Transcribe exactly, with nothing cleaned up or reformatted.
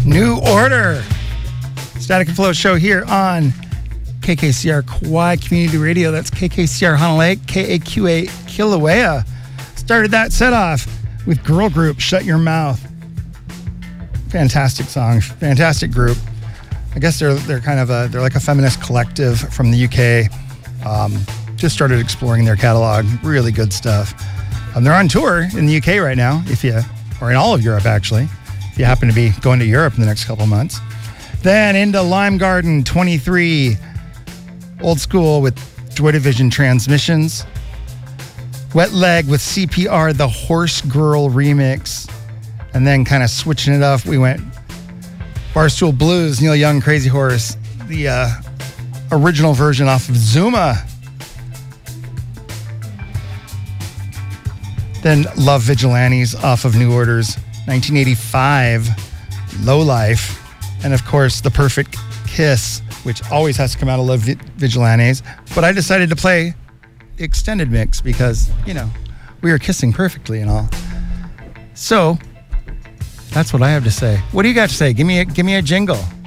New Order. Static and Flow show here on K K C R Kauai Community Radio. That's K K C R Honolulu, K A Q A Kilauea. Started that set off with girl group Shut Your Mouth. Fantastic song, fantastic group. I guess they're they're kind of a they're like a feminist collective from the U K. Um, just started exploring their catalog. Really good stuff. Um, they're on tour in the U K right now, if you or in all of Europe actually, if you happen to be going to Europe in the next couple months. Then into Lime Garden twenty-three, old school with Joy Division Transmissions. Wet Leg with C P R, the Horse Girl remix. And then kind of switching it up, we went Barstool Blues, Neil Young, Crazy Horse, the uh, original version off of Zuma. Then Love Vigilantes off of New Order's nineteen eighty-five Low Life. And of course, The Perfect Kiss, which always has to come out of Love Vigilantes. But I decided to play the extended mix because, you know, we were kissing perfectly and all. So that's what I have to say. What do you got to say? Give me a, give me a jingle.